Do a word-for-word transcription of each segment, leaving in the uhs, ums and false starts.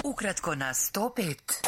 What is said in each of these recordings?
Ukratko na sto pet.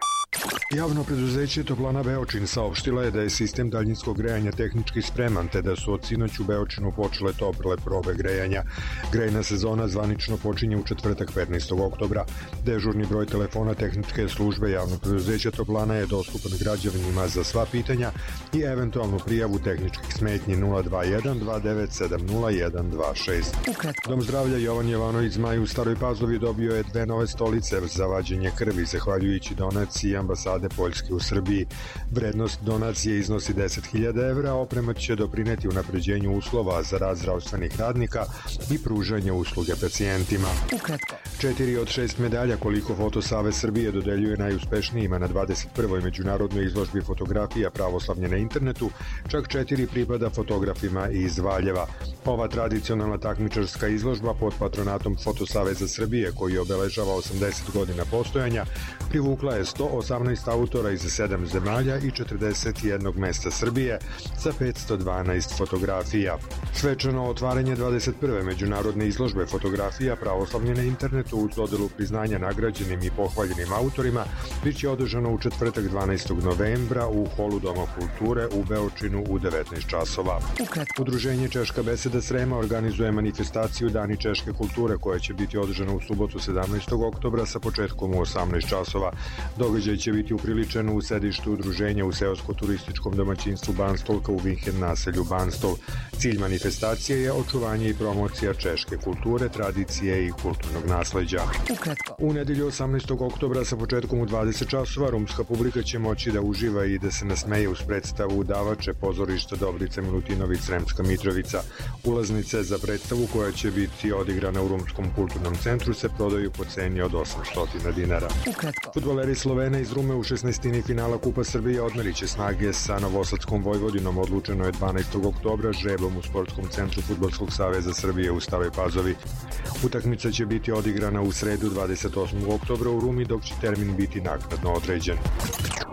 Javno preduzeće Toplana Beočin saopštila je da je sistem daljinskog grejanja tehnički spreman, te da su od sinoć u Beočinu počele tople probe grejanja. Grejna sezona zvanično počinje u četvrtak petnaestog oktobra. Dežurni broj telefona tehničke službe javnog preduzeća Toplana je dostupan građanima za sva pitanja i eventualnu prijavu tehničkih smetnji nula dva jedan dva devet sedam nula jedan dva šest. Dom zdravlja Jovan Jovanović Zmaj u Staroj Pazovi dobio je dve nove stolice za vađenje krvi, zahvaljujući donaciji ambasade Poljske u Srbiji. Vrednost donacije iznosi deset hiljada evra, a oprema će doprineti unapređenju uslova za rad zdravstvenih radnika i pružanje usluge pacijentima. Ukratko. Četiri od šest medalja koliko Foto Savez Srbije dodeljuje najuspešnijima na dvadeset prvoj međunarodnoj izložbi fotografija pravoslavlje na internetu, čak četiri pripada fotografima iz Valjeva. Ova tradicionalna takmičarska izložba pod patronatom Foto Saveza Srbije, koji obeležava osamdeset godina postojanja, privukla je sto osamnaest autora iz sedam zemalja i četrdeset jednog mesta Srbije sa petsto dvanaest fotografija. Svečano otvaranje dvadeset prve međunarodne izložbe fotografija pravoslavlje na internetu uz dodelu priznanja nagrađenim i pohvaljenim autorima biće održano u četvrtak dvanaestog novembra u holu Doma kulture u Beočinu u devetnaest časova. Udruženje Češka beseda Srema organizuje manifestaciju Dani češke kulture koja će biti održana u subotu sedamnaestog oktobra sa početkom u osamnaest časova. Događaj će biti upriličen u sedištu udruženja u seosko-turističkom domaćinstvu Banstolka u Vinhen naselju Banstol. Cilj manifestacije je očuvanje i promocija češke kulture, tradicije i kulturnog nasleđa. Ukratko. U nedelju osamnaestog oktobra sa početkom u dvadeset časova rumska publika će moći da uživa i da se nasmeje uz predstavu Udavače pozorišta Dobrice Milutinović Sremska Mitrovica. Ulaznice za predstavu koja će biti odigrana u Rumskom kulturnom centru se prodaju po ceni od osamsto dinara. Ukratko. Fudbaleri Slovena iz Rume u šesnaestini finala Kupa Srbije odmerit će snage sa Novosadskom Vojvodinom. Odlučeno je dvanaestog oktobra žrebom u Sportskom centru Fudbalskog saveza Srbije u Staroj Pazovi. Utakmica će biti odigrana u sredu dvadeset osmog oktobra u Rumi, dok će termin biti naknadno određen.